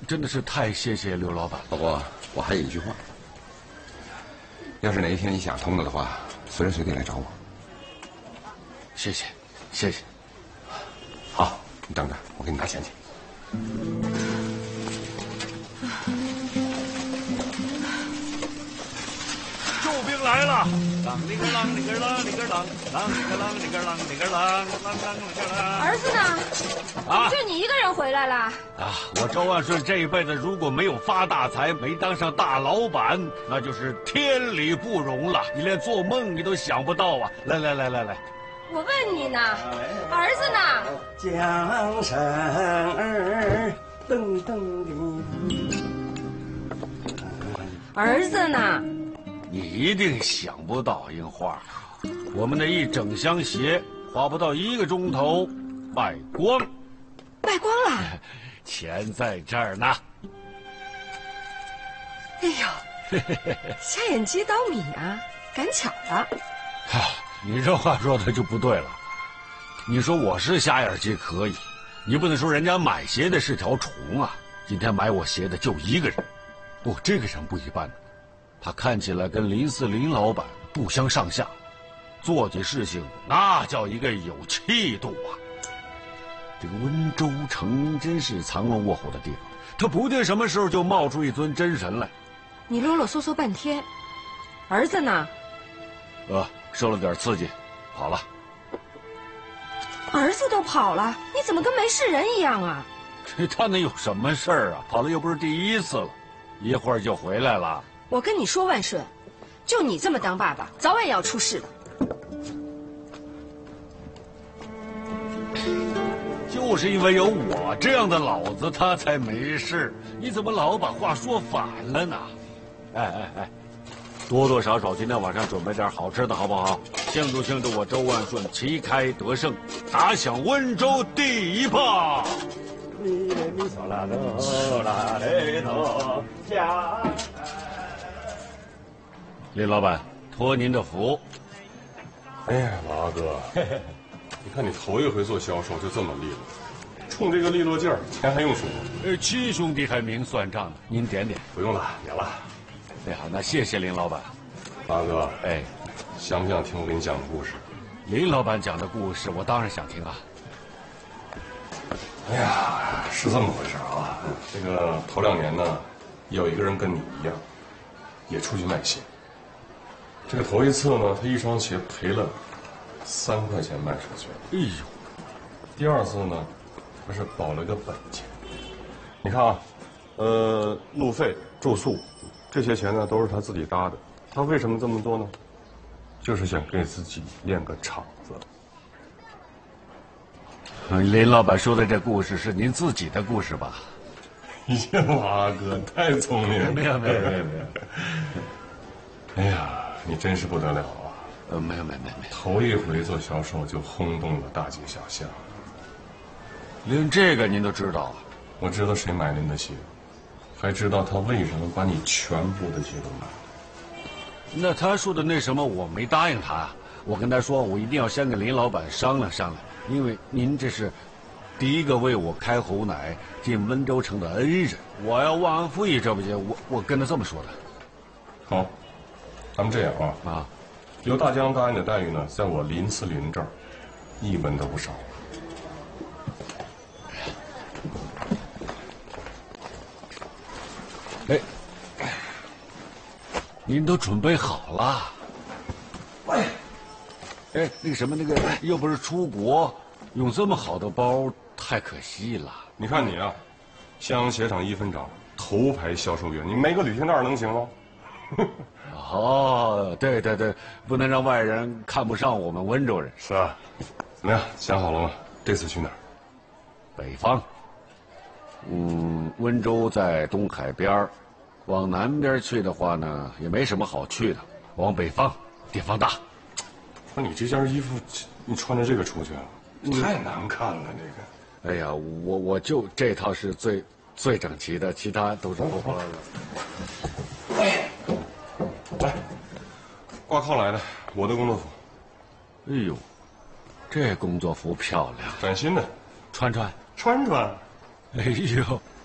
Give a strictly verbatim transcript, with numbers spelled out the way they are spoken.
真的是太谢谢刘老板了。 不过我还有一句话，要是哪一天你想通了的话，随时随地来找我。 谢谢，谢谢。 好，你等着，我给你拿钱去。 救兵来了！啷里个啷里个啷里个啷，啷里个啷里个啷里个啷，啷啷里个啷。 儿子呢？ 啊， 就你一个人回来了？ 啊，我周万顺这一辈子如果没有发大财，没当上大老板，那就是天理不容了。你连做梦你都想不到啊！来来来来来， 我问你呢，儿子呢？ 江山儿噔噔哩。 儿子呢？ 你一定想不到，樱花，我们的一整箱鞋花不到一个钟头卖光， 卖光了。 钱在这儿呢。 哎呦，瞎眼鸡捣米啊，赶巧了。 嗨，你这话说的就不对了。你说我是瞎眼鸡可以，你不能说人家买鞋的是条虫啊。今天买我鞋的就一个人，不，这个人不一般，他看起来跟林四林老板不相上下，做起事情那叫一个有气度啊。这个温州城真是藏龙卧虎的地方，他不定什么时候就冒出一尊真神来。 你啰啰嗦嗦半天，儿子呢？ 呃，受了点刺激，跑了。 儿子都跑了，你怎么跟没事人一样啊？ 他能有什么事儿啊？跑了又不是第一次了，一会儿就回来了。 我跟你说，万顺，就你这么当爸爸，早晚要出事的。 就是因为有我这样的老子，他才没事。你怎么老把话说反了呢？哎哎哎，多多少少今天晚上准备点好吃的好不好？庆祝庆祝我周万顺旗开得胜，打响温州第一炮。 咪来咪嗦啦哆啦嘞哆呀。 林老板，托您的福。 哎呀，老阿哥，你看你头一回做销售就这么利落，冲这个利落劲儿，钱还用说吗？ 呃，七兄弟还明算账呢，您点点。 不用了，免了。 哎呀，那谢谢林老板。 老阿哥， 哎， 想不想听我给你讲个故事？ 林老板讲的故事，我当然想听啊。 哎呀，是这么回事啊。这个头两年呢，有一个人跟你一样，也出去卖鞋。这个头一次呢，他一双鞋赔了三块钱卖出去。 哎呦， 第二次呢，他是保了个本钱。你看啊，呃，路费、住宿这些钱呢，都是他自己搭的。他为什么这么做呢？就是想给自己练个场子。 林老板说的这故事是您自己的故事吧？ 呀，马哥太聪明了！ 没有没有没有没有。 哎呀，你真是不得了啊！ 呃，没有没有没有没有。 头一回做销售就轰动了大街小巷。 连这个您都知道啊？ 我知道谁买您的鞋，还知道他为什么把你全部的鞋都买了。 那他说的那什么，我没答应他。我跟他说，我一定要先跟林老板商量商量，因为您这是第一个为我开猴奶进温州城的恩人，我要忘恩负义，这不行。我我跟他这么说的。 好，咱们这样啊啊， 由大江答应的待遇呢，在我林四林这儿，一文都不少。 哎，您都准备好了？哎，哎，那个什么，那个又不是出国，用这么好的包太可惜了。 你看你啊，香鞋厂一分厂头牌销售员，你没个旅行袋能行吗？ 哦，对对对，不能让外人看不上我们温州人。 是啊，怎么样，想好了吗？这次去哪儿？ 北方。嗯，温州在东海边儿，往南边去的话呢，也没什么好去的。往北方，地方大。 那你这件衣服，你穿着这个出去啊，太难看了。这个，哎呀，我我就这套是最最整齐的，其他都是破破烂烂。 哎，来，挂靠来的，我的工作服。 哎呦，这工作服漂亮， 崭新的， 穿穿穿穿。 哎呦，